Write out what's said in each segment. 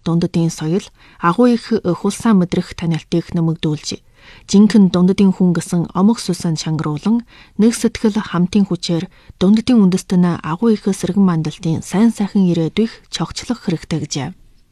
дундадын соёл, агуу их хулсаа мэдрэх танилтыг нэмэгдүүлж, жинхэнэ дундадын хүн гэсэн омог сүсэн чангруулан, нэг сэтгэл хамтын хүчээр дундадын үндэстэн агуу их сэргэн мандалтын сайн сайхан ирээдүйг чогчлох хэрэгтэй гэжээ.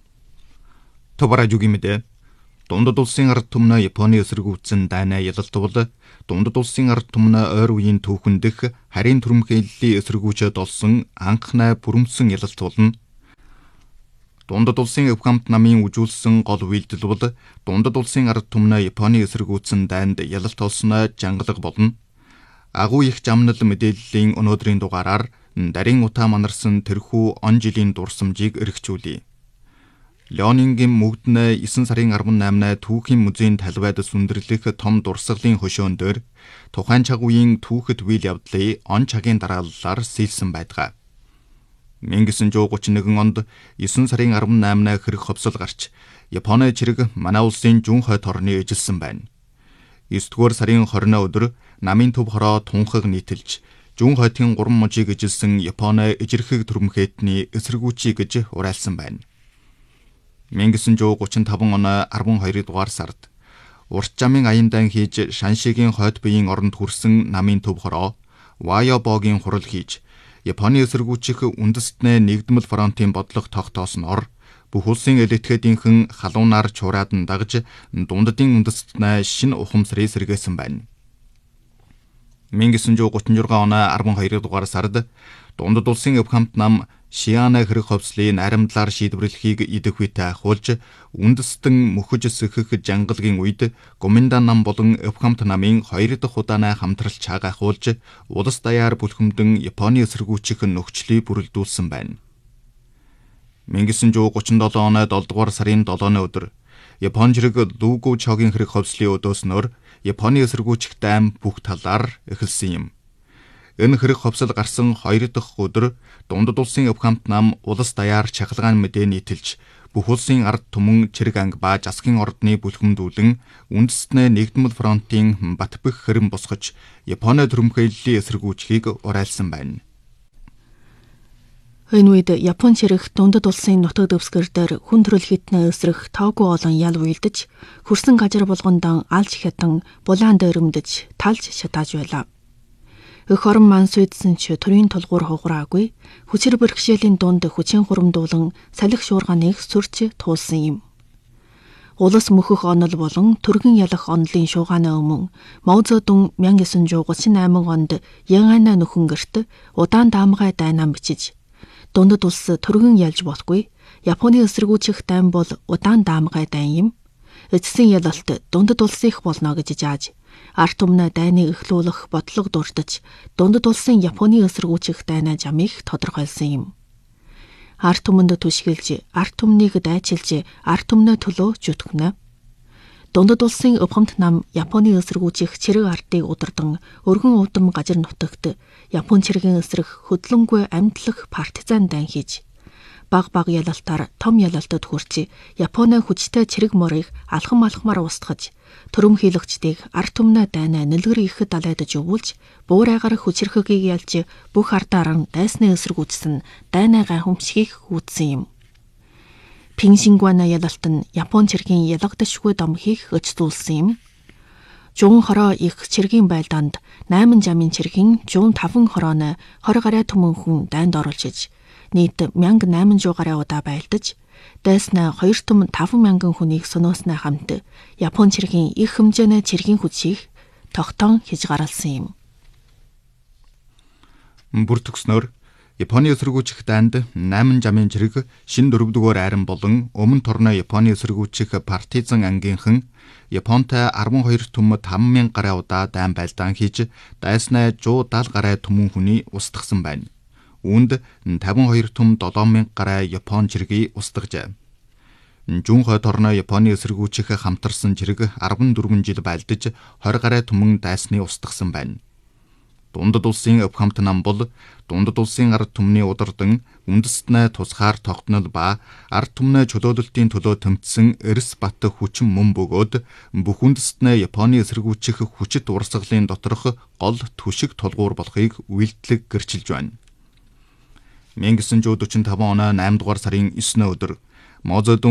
토바라주기미데 дундад улсын ард түмнэ Японы эсэргүүцсэн дайнаа ялалтвал дундад улсын ард түмнэ ойр үеийн түүхэн дэх харийн түрэмхийллийн эсэргүүчэд олсон анхнаа бүрэмсэн ялалтвал дундад улсын өв хамт намын үжүүлсэн гол үйлдэл бол дундад улсын ард түмнэ Японы эсэргүүцсэн дайнд ялалт олсноо жангалаг болно. Агуу их жамнал мэдээллийн өнөөдрийн дугаараар дарин утаа манарсан тэрхүү он жилийн дурсамжийг эргчүүлье. Леонингийн мөгднэ 9 сарын 18-наа түүхийн музейн талбайд сүндэрлэх том дурсгалын хөшөөн дээр тухайн цаг үеийн түүхэд үйл явдлыг он цагийн дарааллаар сэлсэн байдаг. 1931 онд 9 сарын 18-наа хэрэг ховсол гарч Японы чирэг манай улсын Жүн хойд хорны эжилсэн байна. 9-р сарын 20-ны өдөр намын төв хороо тунхаг нийтэлж Жүн хойдын 3 мужийг эжилсэн Японы ижирхэг түрэмхэтний эсэргүүчий гэж уриалсан байна. 1935 оны 12 дугаар сард урт жамын аяндаа хийж Шаншигийн хойд биеийн оронд хүрсэн намын төв хороо Вайобогийн хурал хийж Японы эсэргүүцэх үндэстнээ нэгдмэл фронтын бодлого тогтоосноор бүх улсын элитгэдийнхэн халуунаар чураадан дагж дундадын үндэстнээ шинэ ухамсарыг сэргээсэн байна. 1936 оны 12 дугаар сард дундад улсын өв хамт нам Шиана хэрэг ховслын наримдлаар шийдвэрлэхийг идэх үедээ ахуулж үндэстэн мөхөж сэхэх жангалгийн үед Гоминдан нам болон өв хамт намын 2 дахь удаанаа хамтралж чаагахуулж улс даяар бүлхэмдэн Японы эсэргүүцэх нөхцөлийг бүрэлдүүлсэн байна. 1937 оны 7 дугаар сарын 7-ны өдөр Япон жирэг Лугу чогийн хэрэг ховслын өдөөснөөр Японы эсэргүүцэх дайм бүх талаар эхэлсэн юм. Энэ хэрэг ховсол гарсан 2 дахь өдөр дундад улсын өв хамт нам улс даяар чахалгаан мэдээ нийтэлж бүх улсын ард түмэн чирэг анги ба засгийн ордны бүлхэмдүүлэн үндэстнээ нэгдмэл фронтын Батбэх хэрэм босгож Японы түрэмхийллийн эсэргүүцхийг уриалсан байна. Энэ үед Япон чирэг дундад улсын нутаг дэвсгэр дээр хүн төрөл хитнээ эсрэх тоогүй олон ял уйлдаж хөрсөн газар болгондон алж хятан булаан дээрэмдэж талж шатааж байлаа. Өх орон маань сүйдсэн ч төрийн тулгуур хугараагүй хүчээр бэрхшээлийн дунд хүчин хурамдуулан салхи шуурганыг сүрч туулсан юм. Улас мөхөх онол болон түргэн ялах онолын шуугааны өмнө Мао Цзэдун 1938 онд Янгаана нөхөн гэрт удаан даамгай дайнаа бичиж дундад улс түргэн ялж болохгүй Японы эсэргүүцэх дайн бол удаан даамгай дайн юм. Эцсийн ялалт дундад улс их болно гэж зааж арт түмнэ дайныг эхлүүлэх бодлого дурдж дундад улсын Японы эсэргүүцэх дайнаа жамыг тодорхойлсон юм. Арт түмэнд түшгэлж, арт түмнийг дайчилж, арт түмнэ төлөө зүтгэнэ. Дундад улсын өв хамт нам Японы эсэргүүцэх чирэг ардыг удирдан өргөн удам газар нутагт Япон чиргийн эсрэх хөдлөнгүй амьдлах партизан дайн хийж баг ялалтаар том ялалтад хүрч Японы хүчтэй чирэг морийг алхам алхмаар устгаж төрөмхийлөгчдийг арт түмнэ дайнаа нэлгэр ихэд далайдаж өвүүлж буурайгаар хүчрэхгийг ялж бүх ардааран дайсны эсэргүүцсэн дайнаа гайхамшгийг хүүдсэн юм. Пинсингуана ялалт нь Япон чиргийн ялгадашгүй домхийг өцдүүлсэн юм. Жүн хороо их чиргийн байлдаанд 8 жамын чиргийн жүн 5 хорооны 20 гаруй түмэнхэн дайнд оруулж иж нийт 1800 гаруй удаа байлдаж дайснаа 2 түмэн 5000 хүнийг сөнөөснөө хамт Япон чиргийн их хэмжээний чиргийн хүчийг тогтоон хийж гаргалсан юм. Бүртгснөр Японы эсэргүүцэх дайнд 8 жамын чирэг шин 4-р айран болон өмнө торно Японы эсэргүүцэх партизан ангийнхан Японтай 12 түм 5000 гаруй удаа дайн байлдаан хийж дайснаа 170 гаруй түмэн хүний устгасан байна. Үүнд 52 түм 7000 гаруй Япон чиргийг устгажээ. Жүн хойд орно Японы эсэргүүцэх хамтарсан чирэг 14 жил байлдаж 20 гаруй түмэн дайсны устгасан байна. Дундад улсын өв хамт нам бол дундад улсын ард түмний удирдан үндэстнээ тусгаар тогтнол ба ард түмнээ чөлөөлөлтийн төлөө тэмцсэн эрс бат хүчин мөн бөгөөд бүх үндэстнээ Японы эсэргүүцэх хүчит урсгалын доторх гол түшиг тулгуур болохыг үйлдэлэг гэрчилж байна. 1945 оны 8 дугаар сарын 9-ны өдөр Мао Цзэдун